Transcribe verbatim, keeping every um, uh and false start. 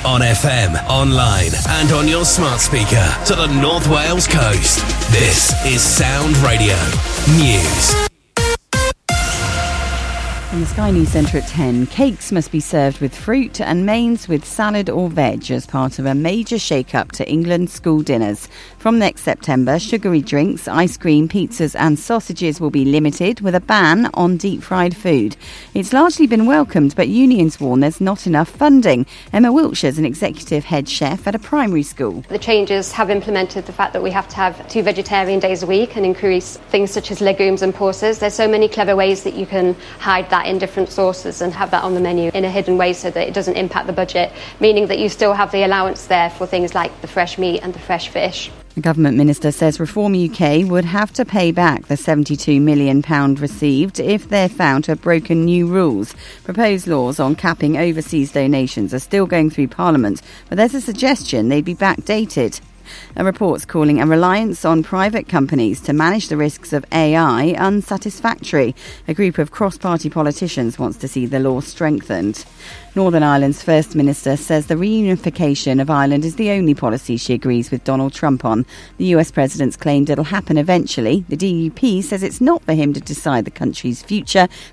On F M, online and on your smart speaker to the North Wales coast. This is Sound Radio News. In the Sky News Centre at ten, cakes must be served with fruit and mains with salad or veg as part of a major shake-up to England's school dinners. From next September, sugary drinks, ice cream, pizzas and sausages will be limited with a ban on deep-fried food. It's largely been welcomed, but unions warn there's not enough funding. Emma Wiltshire's an executive head chef at a primary school. The changes have implemented the fact that we have to have two vegetarian days a week and increase things such as legumes and pulses. There's so many clever ways that you can hide that in different sauces and have that on the menu in a hidden way so that it doesn't impact the budget, meaning that you still have the allowance there for things like the fresh meat and the fresh fish. The government minister says Reform U K would have to pay back the seventy-two million pounds received if they're found to have broken new rules. Proposed laws on capping overseas donations are still going through Parliament, but there's a suggestion they'd be backdated. A report's calling a reliance on private companies to manage the risks of A I unsatisfactory. A group of cross-party politicians wants to see the law strengthened. Northern Ireland's First Minister says the reunification of Ireland is the only policy she agrees with Donald Trump on. The U S president's claimed it'll happen eventually. The D U P says it's not for him to decide the country's future,